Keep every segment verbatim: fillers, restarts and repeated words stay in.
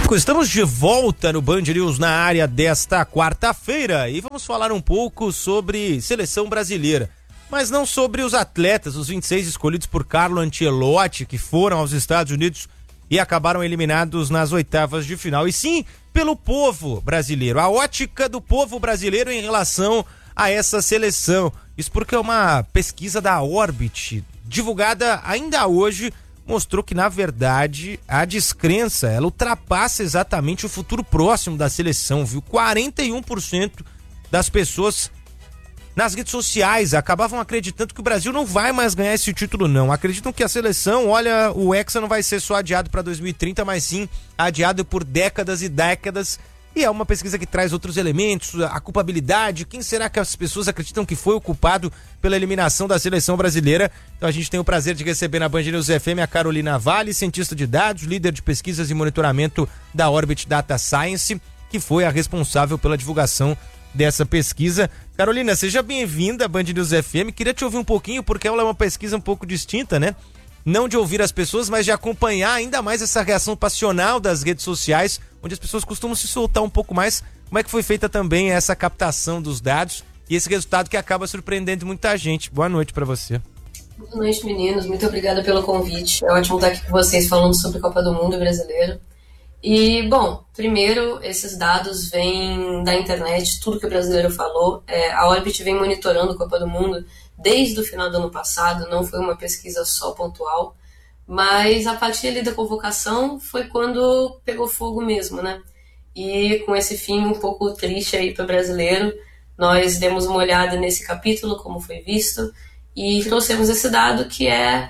Estamos de volta no Band News na área desta quarta-feira e vamos falar um pouco sobre seleção brasileira, mas não sobre os atletas, os vinte e seis escolhidos por Carlo Ancelotti, que foram aos Estados Unidos e acabaram eliminados nas oitavas de final, e sim pelo povo brasileiro, a ótica do povo brasileiro em relação a essa seleção. Isso porque uma pesquisa da Orbit, divulgada ainda hoje, mostrou que, na verdade, a descrença, ela ultrapassa exatamente o futuro próximo da seleção, viu? quarenta e um por cento das pessoas nas redes sociais acabavam acreditando que o Brasil não vai mais ganhar esse título, não. Acreditam que a seleção, olha, o Hexa não vai ser só adiado para dois mil e trinta, mas sim adiado por décadas e décadas. E é uma pesquisa que traz outros elementos, a culpabilidade, quem será que as pessoas acreditam que foi o culpado pela eliminação da seleção brasileira? Então a gente tem o prazer de receber na Band News F M a Carolina Vale, cientista de dados, líder de pesquisas e monitoramento da Orbit Data Science, que foi a responsável pela divulgação dessa pesquisa. Carolina, seja bem-vinda à Band News F M. Queria te ouvir um pouquinho, porque ela é uma pesquisa um pouco distinta, né? Não de ouvir as pessoas, mas de acompanhar ainda mais essa reação passional das redes sociais, onde as pessoas costumam se soltar um pouco mais. Como é que foi feita também essa captação dos dados e esse resultado que acaba surpreendendo muita gente? Boa noite para você. Boa noite, meninos. Muito obrigada pelo convite. É ótimo estar aqui com vocês falando sobre a Copa do Mundo brasileiro. E, bom, primeiro, esses dados vêm da internet, tudo que o brasileiro falou. É, a Orbit vem monitorando a Copa do Mundo desde o final do ano passado, não foi uma pesquisa só pontual, mas a partir ali da convocação foi quando pegou fogo mesmo, né? E com esse fim um pouco triste aí para o brasileiro, nós demos uma olhada nesse capítulo, como foi visto, e trouxemos esse dado que é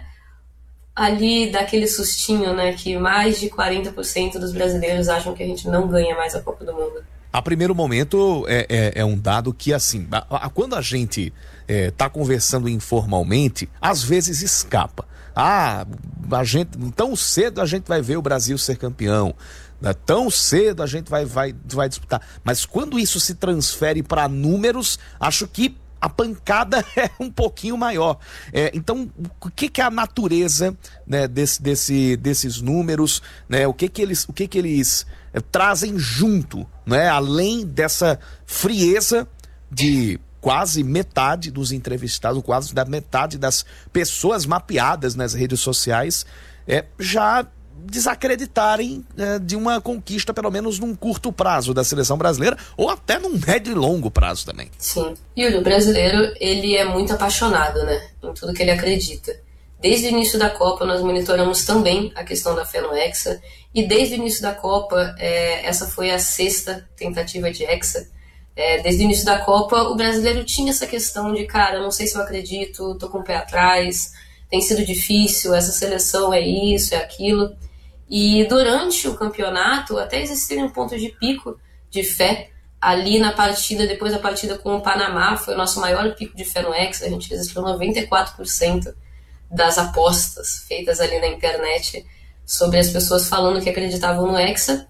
ali daquele sustinho, né? Que mais de quarenta por cento dos brasileiros acham que a gente não ganha mais a Copa do Mundo. A primeiro momento é, é, é um dado que, assim, a, a, quando a gente está é, conversando informalmente, às vezes escapa. Ah, a gente, tão cedo a gente vai ver o Brasil ser campeão, né? Tão cedo a gente vai, vai, vai disputar. Mas quando isso se transfere para números, acho que a pancada é um pouquinho maior. É, então, o que, que é a natureza, né, desse, desse, desses números, né, o que, que eles, o que que eles é, trazem junto, né, além dessa frieza de quase metade dos entrevistados, quase da metade das pessoas mapeadas nas redes sociais, é, já desacreditarem é, de uma conquista, pelo menos num curto prazo da seleção brasileira, ou até num médio e longo prazo também. Sim. Yuri, o brasileiro, ele é muito apaixonado, né, em tudo que ele acredita. Desde o início da Copa, nós monitoramos também a questão da fé no Hexa, e desde o início da Copa, é, essa foi a sexta tentativa de Hexa. É, desde o início da Copa, o brasileiro tinha essa questão de, cara, não sei se eu acredito, tô com o pé atrás, tem sido difícil, essa seleção é isso, é aquilo. E durante o campeonato, até existiram pontos de pico de fé. Ali na partida, depois da partida com o Panamá, foi o nosso maior pico de fé no Hexa. A gente registrou noventa e quatro por cento das apostas feitas ali na internet sobre as pessoas falando que acreditavam no Hexa.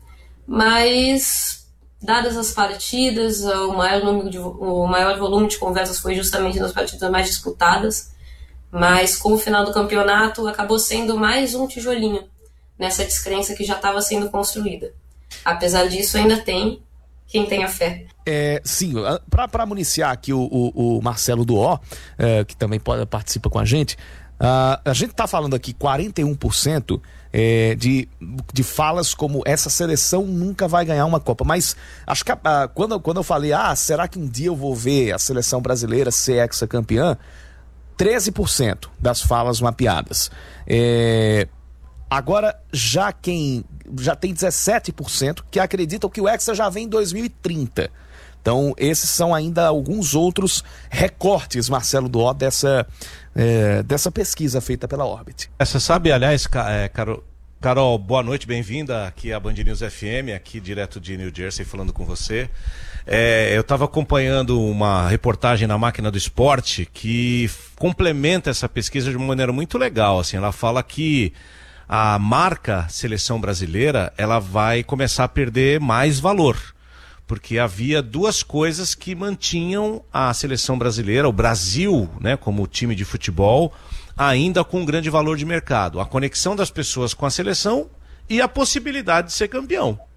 Mas, dadas as partidas, o maior, número de, o maior volume de conversas foi justamente nas partidas mais disputadas. Mas com o final do campeonato, acabou sendo mais um tijolinho nessa descrença que já estava sendo construída. Apesar disso, ainda tem quem tenha fé. É, sim, para municiar aqui o, o, o Marcelo Duó, é, que também pode, participa com a gente, uh, a gente está falando aqui quarenta e um por cento é, de, de falas como essa seleção nunca vai ganhar uma Copa, mas acho que uh, quando, quando eu falei, ah, será que um dia eu vou ver a seleção brasileira ser hexacampeã? treze por cento das falas mapeadas. É... Agora, já quem já tem dezessete por cento que acreditam que o Hexa já vem em dois mil e trinta. Então, esses são ainda alguns outros recortes, Marcelo Duó, dessa, é, dessa pesquisa feita pela Orbit. Você sabe, aliás, é, Carol, Carol, boa noite, bem-vinda aqui à Band News F M, aqui direto de New Jersey, falando com você. É, eu estava acompanhando uma reportagem na Máquina do Esporte que complementa essa pesquisa de uma maneira muito legal. Assim, ela fala que a marca seleção brasileira, ela vai começar a perder mais valor, porque havia duas coisas que mantinham a seleção brasileira, o Brasil, né, como time de futebol, ainda com um grande valor de mercado: a conexão das pessoas com a seleção e a possibilidade de ser campeão.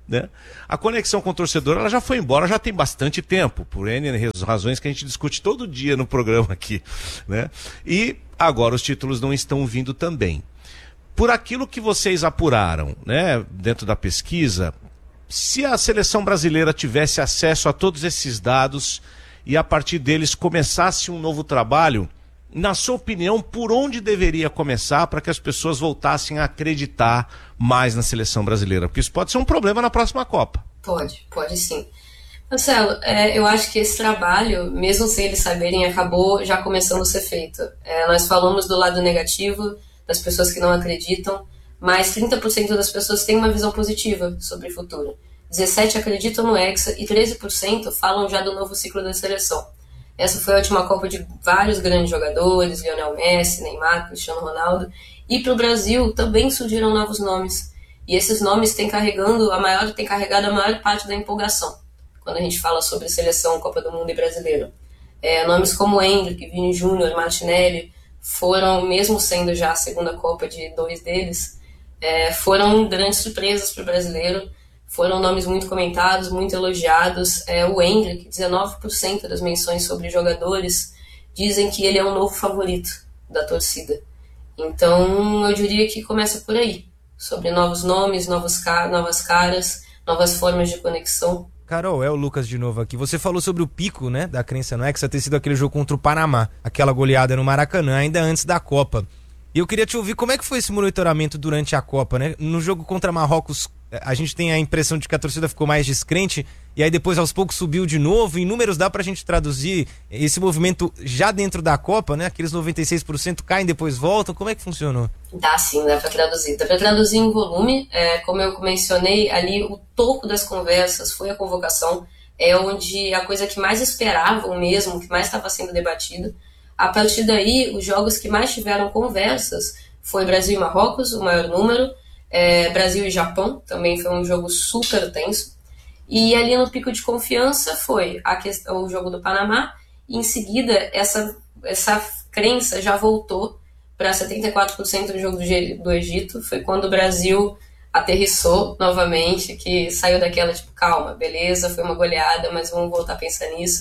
né? A conexão com o torcedor ela já foi embora, já tem bastante tempo, por N razões que a gente discute todo dia no programa aqui, né? E agora os títulos não estão vindo também. Por aquilo que vocês apuraram, né, dentro da pesquisa, se a seleção brasileira tivesse acesso a todos esses dados e a partir deles começasse um novo trabalho, na sua opinião, por onde deveria começar para que as pessoas voltassem a acreditar mais na seleção brasileira? Porque isso pode ser um problema na próxima Copa. Pode, pode sim. Marcelo, é, eu acho que esse trabalho, mesmo sem eles saberem, acabou já começando a ser feito. É, nós falamos do lado negativo, das pessoas que não acreditam, mas trinta por cento das pessoas têm uma visão positiva sobre o futuro. dezessete por cento acreditam no Hexa e treze por cento falam já do novo ciclo da seleção. Essa foi a última Copa de vários grandes jogadores, Lionel Messi, Neymar, Cristiano Ronaldo, e para o Brasil também surgiram novos nomes. E esses nomes têm, carregando a maior, têm carregado a maior parte da empolgação, quando a gente fala sobre seleção, Copa do Mundo e Brasileiro. É, nomes como Endrick, Vini Júnior, Martinelli, foram, mesmo sendo já a segunda Copa de dois deles, é, foram grandes surpresas para o brasileiro, foram nomes muito comentados, muito elogiados. É, o Endrick, dezenove por cento das menções sobre jogadores dizem que ele é um novo favorito da torcida. Então eu diria que começa por aí, sobre novos nomes, novos ca- novas caras, novas formas de conexão. Carol, é o Lucas de novo aqui. Você falou sobre o pico, né, da crença no Hexa ter sido aquele jogo contra o Panamá, aquela goleada no Maracanã, ainda antes da Copa. E eu queria te ouvir como é que foi esse monitoramento durante a Copa, né? No jogo contra Marrocos, a gente tem a impressão de que a torcida ficou mais descrente e aí depois aos poucos subiu de novo. Em números dá pra gente traduzir esse movimento já dentro da Copa, né? Aqueles noventa e seis por cento caem, depois voltam. Como é que funcionou? Dá sim, dá pra traduzir. Dá pra traduzir em volume. É, como eu mencionei, ali o topo das conversas foi a convocação. É onde a coisa que mais esperavam mesmo, que mais estava sendo debatido. A partir daí, os jogos que mais tiveram conversas foi Brasil e Marrocos, o maior número. É, Brasil e Japão, também foi um jogo super tenso. E ali no pico de confiança foi a questão, o jogo do Panamá, e em seguida essa, essa crença já voltou para setenta e quatro por cento do jogo do, do Egito. Foi quando o Brasil aterrissou novamente, que saiu daquela tipo, calma, beleza, foi uma goleada, mas vamos voltar a pensar nisso.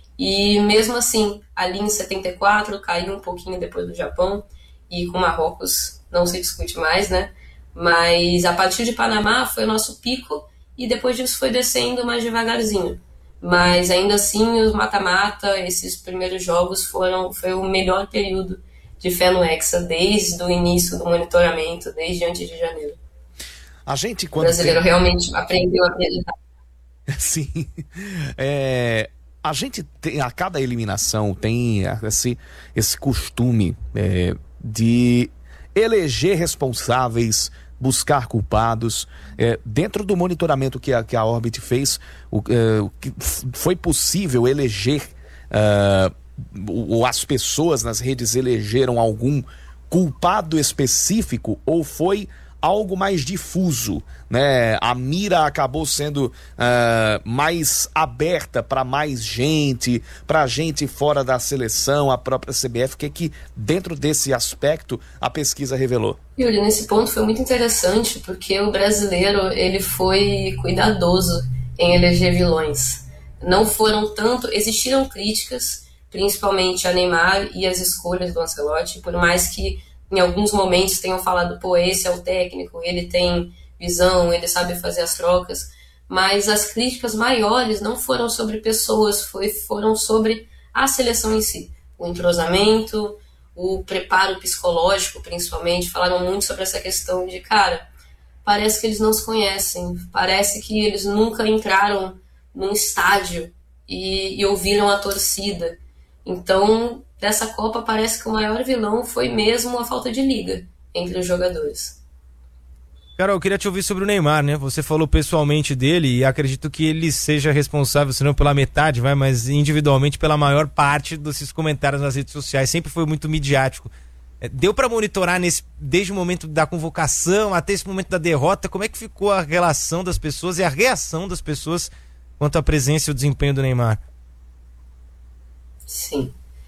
E mesmo assim, ali em setenta e quatro, caiu um pouquinho depois do Japão, e com Marrocos não se discute mais, né? Mas a partir de Panamá foi o nosso pico, e depois disso foi descendo mais devagarzinho. Mas ainda assim, os mata-mata, esses primeiros jogos, foram, foi o melhor período de fé no Hexa, desde o início do monitoramento, desde antes de janeiro. A gente, quando o brasileiro tem... realmente aprendeu a acreditar. Sim. É, a gente tem, a cada eliminação tem esse, esse costume é, de eleger responsáveis, buscar culpados. É, dentro do monitoramento que a, que a Orbit fez, o, é, o que foi possível eleger, uh, ou as pessoas nas redes elegeram algum culpado específico, ou foi algo mais difuso, né? A mira acabou sendo uh, mais aberta para mais gente, para gente fora da seleção, a própria C B F. O que é que, dentro desse aspecto, a pesquisa revelou? Yuri, nesse ponto foi muito interessante, porque o brasileiro ele foi cuidadoso em eleger vilões. Não foram tanto... Existiram críticas, principalmente a Neymar e as escolhas do Ancelotti, por mais que em alguns momentos tenham falado, pô, esse é o técnico, ele tem visão, ele sabe fazer as trocas, mas as críticas maiores não foram sobre pessoas, foi, foram sobre a seleção em si. O entrosamento, o preparo psicológico, principalmente, falaram muito sobre essa questão de, cara, parece que eles não se conhecem, parece que eles nunca entraram num estádio e, e ouviram a torcida. Então, dessa Copa parece que o maior vilão foi mesmo a falta de liga entre os jogadores. Carol, eu queria te ouvir sobre o Neymar, né? Você falou pessoalmente dele e acredito que ele seja responsável, se não pela metade, vai, mas individualmente pela maior parte desses comentários nas redes sociais. Sempre foi muito midiático. Deu para monitorar nesse, desde o momento da convocação até esse momento da derrota, como é que ficou a relação das pessoas e a reação das pessoas quanto à presença e o desempenho do Neymar? Sim.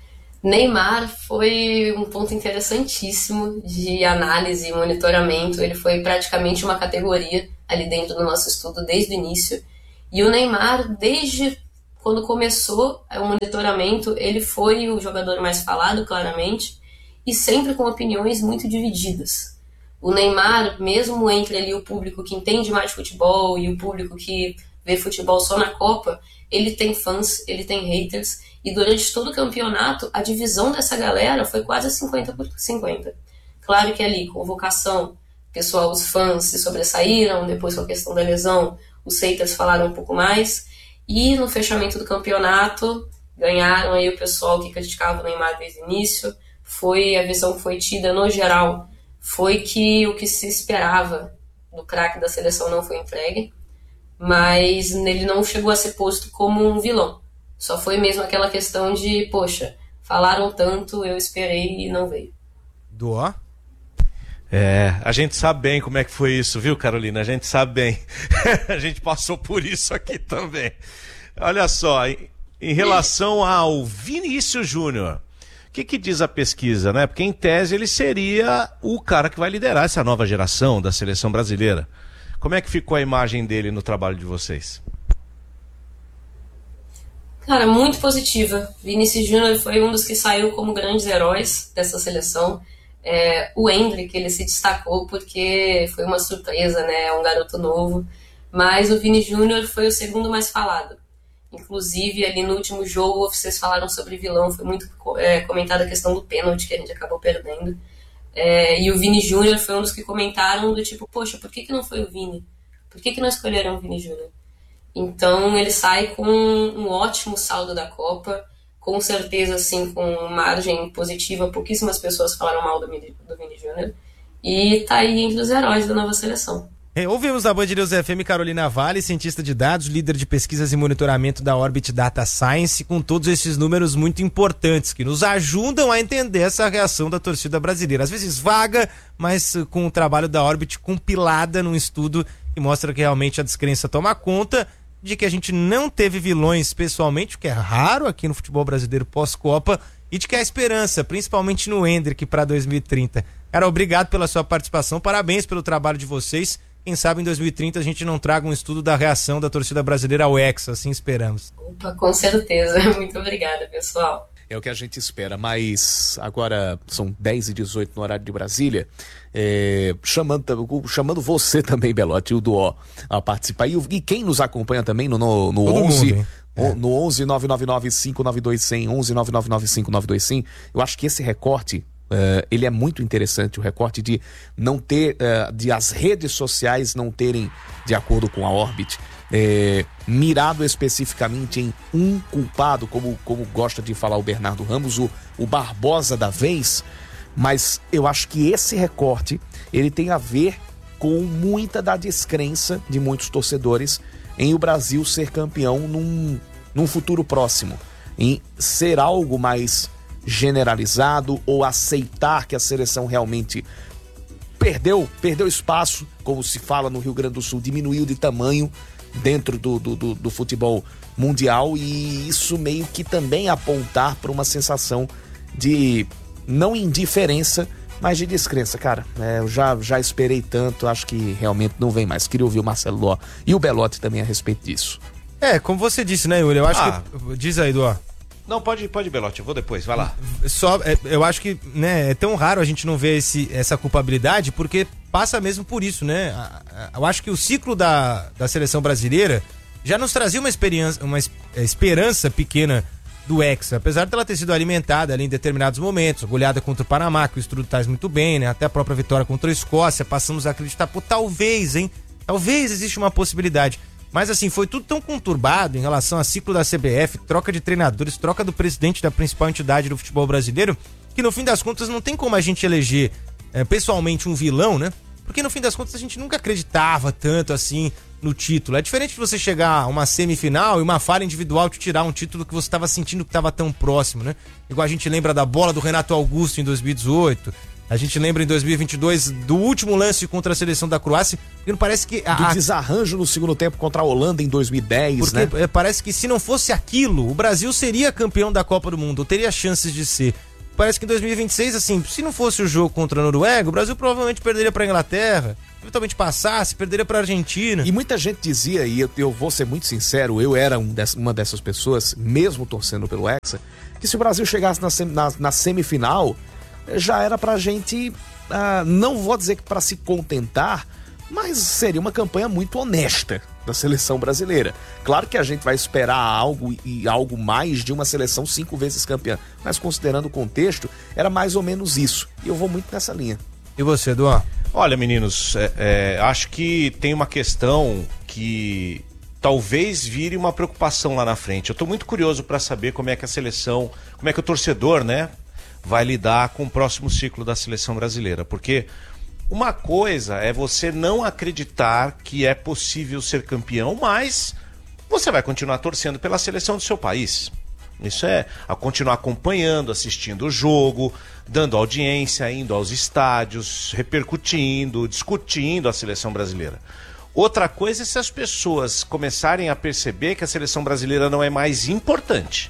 Neymar foi um ponto interessantíssimo de análise e monitoramento. Ele foi praticamente uma categoria ali dentro do nosso estudo desde o início. E o Neymar, desde quando começou o monitoramento, ele foi o jogador mais falado, claramente, e sempre com opiniões muito divididas. O Neymar, mesmo entre ali o público que entende mais de futebol e o público que vê futebol só na Copa, ele tem fãs, ele tem haters, e durante todo o campeonato, a divisão dessa galera foi quase cinquenta por cinquenta. Claro que ali, convocação, pessoal, os fãs se sobressaíram, depois com a questão da lesão, os haters falaram um pouco mais, e no fechamento do campeonato, ganharam aí o pessoal que criticava o Neymar desde o início. Foi a visão que foi tida no geral, foi que o que se esperava do craque da seleção não foi entregue, mas ele não chegou a ser posto como um vilão. Só foi mesmo aquela questão de, poxa, falaram tanto, eu esperei e não veio. Doa? É, a gente sabe bem como é que foi isso, viu, Carolina? A gente sabe bem. A gente passou por isso aqui também. Olha só, em, em relação ao Vinícius Júnior, o que, que diz a pesquisa, né? Porque em tese ele seria o cara que vai liderar essa nova geração da seleção brasileira. Como é que ficou a imagem dele no trabalho de vocês? Cara, muito positiva. Vinícius Júnior foi um dos que saiu como grandes heróis dessa seleção. É, o Endrick, ele se destacou porque foi uma surpresa, né? É um garoto novo. Mas o Vini Júnior foi o segundo mais falado. Inclusive, ali no último jogo, vocês falaram sobre vilão. Foi muito é, comentada a questão do pênalti que a gente acabou perdendo. É, e o Vini Júnior foi um dos que comentaram do tipo, poxa, por que, que não foi o Vini? Por que, que não escolheram o Vini Júnior? Então ele sai com um ótimo saldo da Copa, com certeza assim, com margem positiva, pouquíssimas pessoas falaram mal do, do Vini Júnior, e tá aí entre os heróis da nova seleção. É, ouvimos na Band News F M Carolina Vale, cientista de dados, líder de pesquisas e monitoramento da Orbit Data Science, com todos esses números muito importantes que nos ajudam a entender essa reação da torcida brasileira. Às vezes vaga, mas com o trabalho da Orbit compilada num estudo que mostra que realmente a descrença toma conta de que a gente não teve vilões pessoalmente, o que é raro aqui no futebol brasileiro pós-Copa, e de que há esperança, principalmente no Endrick para dois mil e trinta. Cara, obrigado pela sua participação, parabéns pelo trabalho de vocês. Quem sabe em dois mil e trinta a gente não traga um estudo da reação da torcida brasileira ao Hexa, assim esperamos. Opa, com certeza. Muito obrigada, pessoal. É o que a gente espera, mas agora são dez e dezoito no horário de Brasília, é, chamando, chamando você também, Belotti, o Duó, a participar. E, e quem nos acompanha também no, no, no onze, mundo, é. no onze nove nove nove cinco nove dois zero zero, onze nove nove nove cinco nove dois zero zero, eu acho que esse recorte, Uh, ele é muito interessante, o recorte de não ter, uh, de as redes sociais não terem, de acordo com a Orbit, eh, mirado especificamente em um culpado, como, como gosta de falar o Bernardo Ramos, o, o Barbosa da vez, mas eu acho que esse recorte, ele tem a ver com muita da descrença de muitos torcedores em o Brasil ser campeão num, num futuro próximo, em ser algo mais generalizado ou aceitar que a seleção realmente perdeu, perdeu espaço, como se fala no Rio Grande do Sul, diminuiu de tamanho dentro do, do, do, do futebol mundial, e isso meio que também apontar para uma sensação de não indiferença, mas de descrença. Cara, é, eu já, já esperei tanto, acho que realmente não vem mais. Queria ouvir o Marcelo Ló e o Belotti também a respeito disso. É, como você disse, né, Yuri? Eu acho ah. que... Diz aí, Duó. Não, pode, pode, Belotti, eu vou depois, vai lá. Só, é, eu acho que, né, é tão raro a gente não ver esse, essa culpabilidade, porque passa mesmo por isso, né? Eu acho que o ciclo da, da seleção brasileira já nos trazia uma, experiência, uma esperança pequena do Hexa, apesar dela ter sido alimentada ali em determinados momentos, goleada contra o Panamá, que o estudo traz muito bem, né? Até a própria vitória contra a Escócia, passamos a acreditar, pô, talvez, hein? Talvez existe uma possibilidade. Mas assim, foi tudo tão conturbado em relação ao ciclo da C B F, troca de treinadores, troca do presidente da principal entidade do futebol brasileiro, que no fim das contas não tem como a gente eleger é, pessoalmente um vilão, né? Porque no fim das contas a gente nunca acreditava tanto assim no título. É diferente de você chegar a uma semifinal e uma falha individual te tirar um título que você estava sentindo que estava tão próximo, né? Igual a gente lembra da bola do Renato Augusto em dois mil e dezoito, A gente lembra em dois mil e vinte e dois do último lance contra a seleção da Croácia, que não parece que... A, Do a... desarranjo no segundo tempo contra a Holanda em dois mil e dez, Porque né? parece que se não fosse aquilo, o Brasil seria campeão da Copa do Mundo, ou teria chances de ser. Parece que em dois mil e vinte e seis, assim, se não fosse o jogo contra a Noruega, o Brasil provavelmente perderia para a Inglaterra, eventualmente passasse, perderia para a Argentina. E muita gente dizia, e eu, eu vou ser muito sincero, eu era um dessa, uma dessas pessoas, mesmo torcendo pelo Hexa, que se o Brasil chegasse na, sem, na, na semifinal, já era pra gente, uh, não vou dizer que para se contentar, mas seria uma campanha muito honesta da seleção brasileira. Claro que a gente vai esperar algo e algo mais de uma seleção cinco vezes campeã, mas considerando o contexto, era mais ou menos isso. E eu vou muito nessa linha. E você, Eduardo? Olha, meninos, é, é, acho que tem uma questão que talvez vire uma preocupação lá na frente. Eu estou muito curioso para saber como é que a seleção, como é que o torcedor, né, vai lidar com o próximo ciclo da seleção brasileira, porque uma coisa é você não acreditar que é possível ser campeão, mas você vai continuar torcendo pela seleção do seu país. Isso é a continuar acompanhando, assistindo o jogo, dando audiência, indo aos estádios, repercutindo, discutindo a seleção brasileira. Outra coisa é se as pessoas começarem a perceber que a seleção brasileira não é mais importante.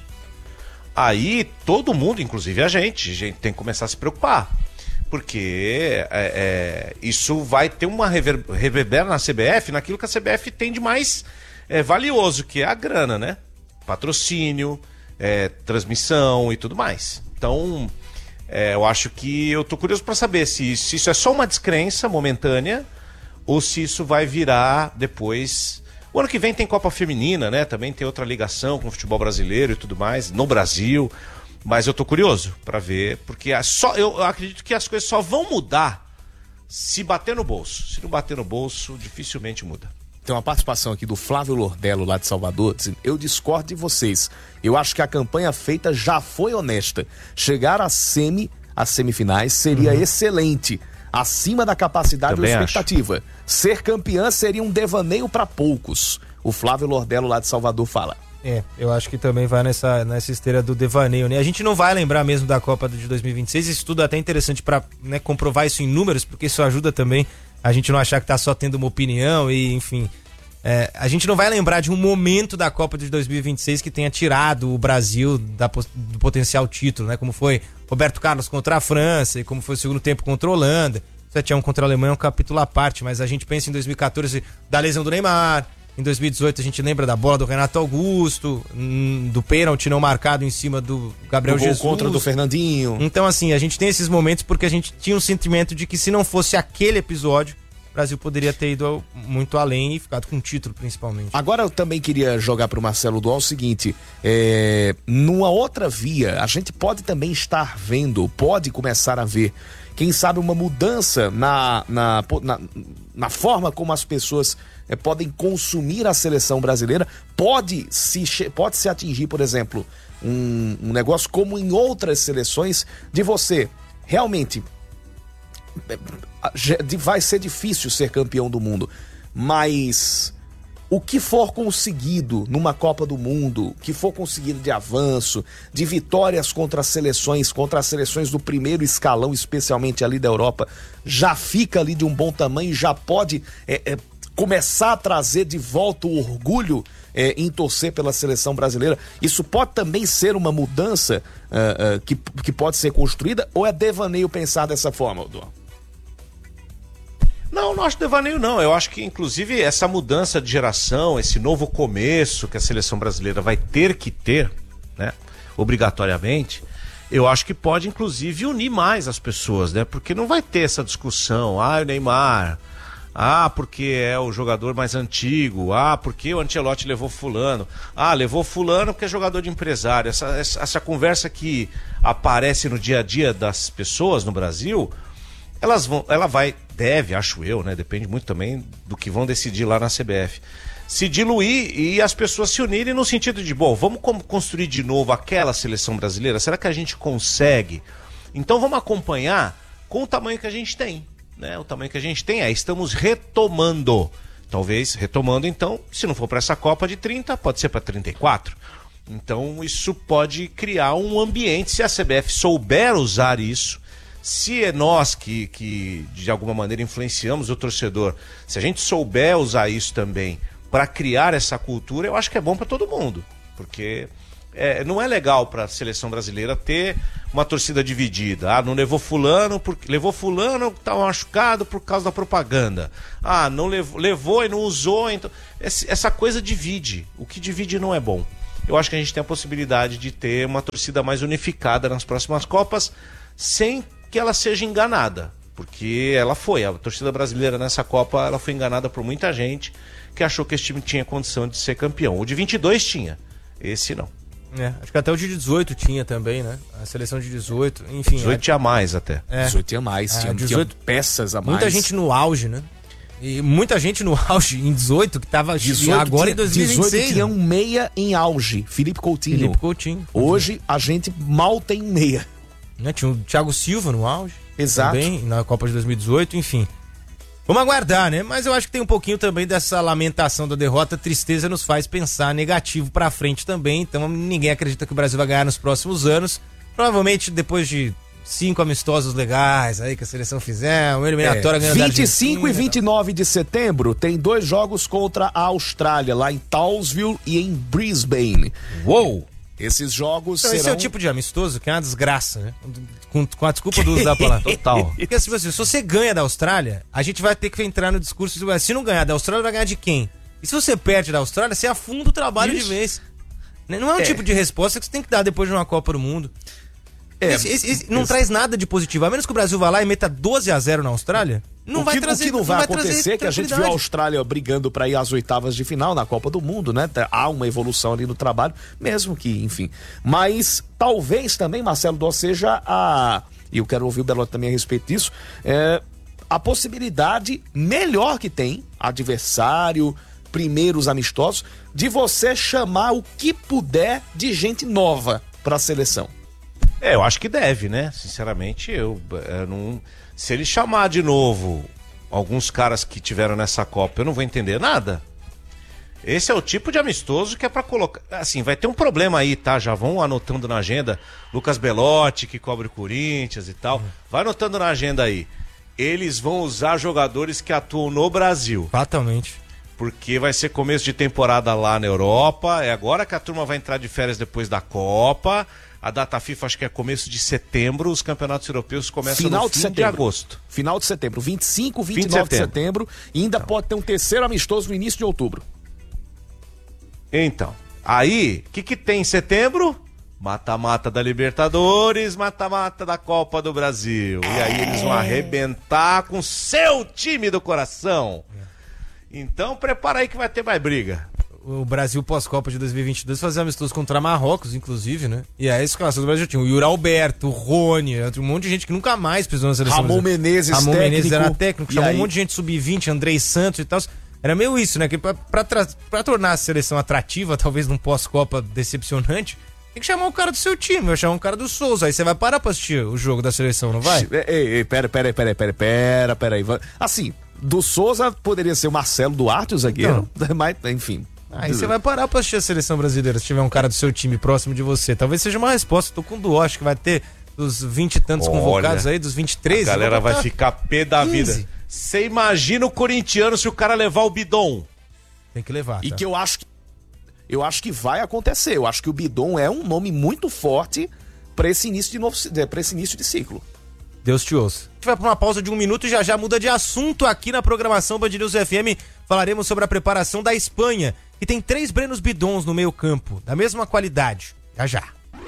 Aí todo mundo, inclusive a gente, a gente tem que começar a se preocupar. Porque é, é, isso vai ter uma rever, reverbera na C B F, naquilo que a C B F tem de mais é, valioso, que é a grana, né? Patrocínio, é, transmissão e tudo mais. Então, é, eu acho que eu tô curioso para saber se, se isso é só uma descrença momentânea ou se isso vai virar depois. O ano que vem tem Copa Feminina, né? Também tem outra ligação com o futebol brasileiro e tudo mais, no Brasil. Mas eu tô curioso para ver, porque é só, eu acredito que as coisas só vão mudar se bater no bolso. Se não bater no bolso, dificilmente muda. Tem uma participação aqui do Flávio Lordello, lá de Salvador, dizendo: eu discordo de vocês. Eu acho que a campanha feita já foi honesta. Chegar a semi, às semifinais seria uhum. excelente, acima da capacidade ou expectativa. Acho. Ser campeã seria um devaneio para poucos. O Flávio Lordello, lá de Salvador, fala. É, eu acho que também vai nessa, nessa esteira do devaneio, né? A gente não vai lembrar mesmo da Copa de dois mil e vinte e seis, isso tudo é até interessante para, né, comprovar isso em números, porque isso ajuda também a gente não achar que tá só tendo uma opinião e, enfim... É, a gente não vai lembrar de um momento da Copa de dois mil e vinte e seis que tenha tirado o Brasil da, do potencial título, né? Como foi Roberto Carlos contra a França e como foi o segundo tempo contra a Holanda. sete a um contra a Alemanha é um capítulo à parte, mas a gente pensa em dois mil e quatorze da lesão do Neymar. Em dois mil e dezoito a gente lembra da bola do Renato Augusto, do pênalti não marcado em cima do Gabriel Jesus. Contra do Fernandinho. Então, assim, a gente tem esses momentos porque a gente tinha um sentimento de que se não fosse aquele episódio, o Brasil poderia ter ido muito além e ficado com o título, principalmente. Agora eu também queria jogar para o Marcelo Dual o seguinte, é, numa outra via, a gente pode também estar vendo, pode começar a ver, quem sabe uma mudança na, na, na, na forma como as pessoas é, podem consumir a seleção brasileira, pode se, pode se atingir, por exemplo, um, um negócio como em outras seleções, de você realmente... vai ser difícil ser campeão do mundo, mas o que for conseguido numa Copa do Mundo, o que for conseguido de avanço, de vitórias contra as seleções, contra as seleções do primeiro escalão, especialmente ali da Europa, já fica ali de um bom tamanho e já pode é, é, começar a trazer de volta o orgulho é, em torcer pela seleção brasileira. Isso pode também ser uma mudança uh, uh, que, que pode ser construída, ou é devaneio pensar dessa forma, Aldo? Não, não acho devaneio não, eu acho que inclusive essa mudança de geração, esse novo começo que a seleção brasileira vai ter que ter, né, obrigatoriamente, eu acho que pode inclusive unir mais as pessoas, né, porque não vai ter essa discussão, ah, o Neymar, ah, porque é o jogador mais antigo, ah, porque o Ancelotti levou fulano, ah, levou fulano porque é jogador de empresário, essa, essa, essa conversa que aparece no dia a dia das pessoas no Brasil, elas vão, ela vai, deve, acho eu, né? Depende muito também do que vão decidir lá na C B F. Se diluir e as pessoas se unirem no sentido de, bom, vamos construir de novo aquela seleção brasileira? Será que a gente consegue? Então vamos acompanhar com o tamanho que a gente tem, né? O tamanho que a gente tem é, estamos retomando. Talvez retomando, então, se não for para essa Copa de trinta, pode ser para trinta e quatro. Então isso pode criar um ambiente, se a C B F souber usar isso, Se é nós que, que, de alguma maneira, influenciamos o torcedor, se a gente souber usar isso também para criar essa cultura, eu acho que é bom para todo mundo. Porque é, não é legal para a seleção brasileira ter uma torcida dividida. Ah, não levou fulano, porque levou fulano que estava machucado por causa da propaganda. Ah, não levou, levou e não usou. Então, essa coisa divide. O que divide não é bom. Eu acho que a gente tem a possibilidade de ter uma torcida mais unificada nas próximas Copas, sem que ela seja enganada, porque ela foi, a torcida brasileira nessa Copa, ela foi enganada por muita gente que achou que esse time tinha condição de ser campeão. O de vinte e dois tinha, esse não. É, acho que até o de dezoito tinha também, né? A seleção de dezoito, enfim. dezoito é... tinha mais até. É. dezoito tinha mais, é, tinha, dezoito... tinha peças a mais. Muita gente no auge, né? E muita gente no auge em dezoito, que tava dezoito agora tinha, em dois mil e vinte e seis. dezoito tinha um meia em auge, Felipe Coutinho. Felipe Coutinho. Hoje a gente mal tem meia. Né? Tinha o Thiago Silva no auge. Exato. Também, na Copa de dois mil e dezoito, enfim. Vamos aguardar, né? Mas eu acho que tem um pouquinho também dessa lamentação da derrota. Tristeza nos faz pensar negativo pra frente também. Então ninguém acredita que o Brasil vai ganhar nos próximos anos. Provavelmente depois de cinco amistosos legais aí que a seleção fizer, uma eliminatória é, ganhando da vinte e cinco e vinte e nove de setembro tem dois jogos contra a Austrália, lá em Townsville e em Brisbane. Uou! Esses jogos então, serão... Esse é o tipo de amistoso que é uma desgraça, né? Com, com a desculpa do uso da palavra. Total. Porque assim, se você ganha da Austrália, a gente vai ter que entrar no discurso de, se não ganhar da Austrália, vai ganhar de quem? E se você perde da Austrália, você afunda o trabalho Isso. de vez. Não é um é. tipo de resposta que você tem que dar depois de uma Copa do Mundo. É, esse, esse, esse não esse... traz nada de positivo. A menos que o Brasil vá lá e meta doze a zero na Austrália, não o vai que, trazer. O que não não vai, vai acontecer é que a gente viu a Austrália brigando para ir às oitavas de final na Copa do Mundo, né? Há uma evolução ali no trabalho, mesmo que, enfim. Mas talvez também, Marcelo Dó, seja a... E eu quero ouvir o Belotti também a respeito disso. É, a possibilidade melhor que tem, adversário, primeiros amistosos, de você chamar o que puder de gente nova para a seleção. É, eu acho que deve, né? Sinceramente, eu, eu não... Se ele chamar de novo alguns caras que tiveram nessa Copa, eu não vou entender nada. Esse é o tipo de amistoso que é pra colocar... Assim, vai ter um problema aí, tá? Já vão anotando na agenda. Lucas Belotti, que cobre o Corinthians e tal. Vai anotando na agenda aí. Eles vão usar jogadores que atuam no Brasil. Fatalmente. Porque vai ser começo de temporada lá na Europa. É agora que a turma vai entrar de férias depois da Copa. A data FIFA acho que é começo de setembro. Os campeonatos europeus começam Final no de fim setembro. de agosto. Final de setembro. vinte e cinco, vinte e nove de setembro. E ainda Não. pode ter um terceiro amistoso no início de outubro. Então, aí, o que, que tem em setembro? Mata-mata da Libertadores, mata-mata da Copa do Brasil. E aí eles vão arrebentar com seu time do coração. Então, prepara aí que vai ter mais briga. O Brasil pós-Copa de dois mil e vinte e dois fazia amistoso contra Marrocos, inclusive, né? E aí a escalação do Brasil tinha o Yuri Alberto, o Rony, um monte de gente que nunca mais pisou na seleção. Ramon Menezes, Ramon técnico. Menezes era técnico, chamou aí? um monte de gente sub vinte, Andrei Santos e tal. Era meio isso, né? Que pra, pra, tra- pra tornar a seleção atrativa, talvez num pós-Copa decepcionante, tem que chamar o cara do seu time, vai chamar um cara do Souza. Aí você vai parar pra assistir o jogo da seleção, não vai? Ei, ei, pera, pera, pera, pera, pera, pera aí. Assim, do Souza poderia ser o Marcelo Duarte, o zagueiro, então, mas enfim. Aí você vai parar pra assistir a seleção brasileira se tiver um cara do seu time próximo de você. Talvez seja uma resposta. Tô com dó, acho que vai ter dos vinte e tantos Olha, convocados aí, dos vinte e três. A galera vai ficar pé da vida. Você imagina o corintiano se o cara levar o Bidon. Tem que levar. E tá? que eu acho que eu acho que vai acontecer. Eu acho que o Bidon é um nome muito forte para esse início de novo, para esse início de ciclo. Deus te ouça. A gente vai para uma pausa de um minuto e já já muda de assunto aqui na programação Band News F M. Falaremos sobre a preparação da Espanha, que tem três Brenos Bidons no meio campo, da mesma qualidade. Já já.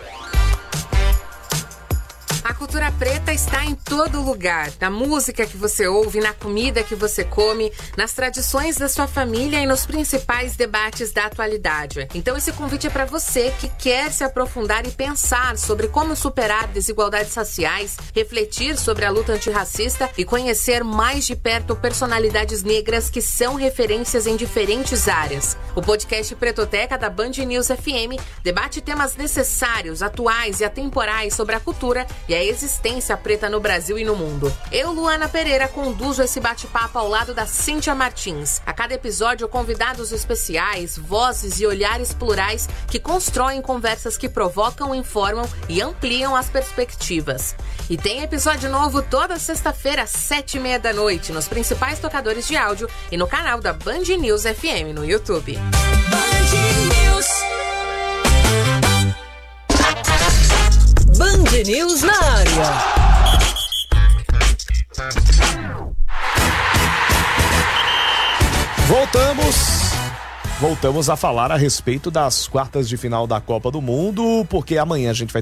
A cultura preta está em todo lugar, na música que você ouve, na comida que você come, nas tradições da sua família e nos principais debates da atualidade. Então esse convite é para você que quer se aprofundar e pensar sobre como superar desigualdades raciais, refletir sobre a luta antirracista e conhecer mais de perto personalidades negras que são referências em diferentes áreas. O podcast Pretoteca da Band News F M debate temas necessários, atuais e atemporais sobre a cultura e a existência preta no Brasil e no mundo. Eu, Luana Pereira, conduzo esse bate-papo ao lado da Cíntia Martins. A cada episódio, convidados especiais, vozes e olhares plurais que constroem conversas que provocam, informam e ampliam as perspectivas. E tem episódio novo toda sexta-feira, às sete e meia da noite, nos principais tocadores de áudio e no canal da Band News F M no YouTube. Band News. Band News na área. Voltamos. Voltamos a falar a respeito das quartas de final da Copa do Mundo, porque amanhã a gente vai